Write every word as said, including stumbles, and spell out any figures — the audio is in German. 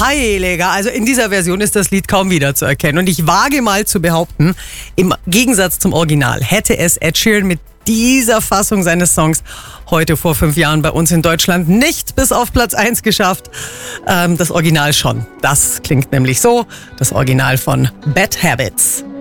Heiliger, also in dieser Version ist das Lied kaum wiederzuerkennen. Und ich wage mal zu behaupten, im Gegensatz zum Original hätte es Ed Sheeran mit dieser Fassung seines Songs heute vor fünf Jahren bei uns in Deutschland nicht bis auf Platz eins geschafft. Ähm, das Original schon. Das klingt nämlich so, das Original von Bad Habits.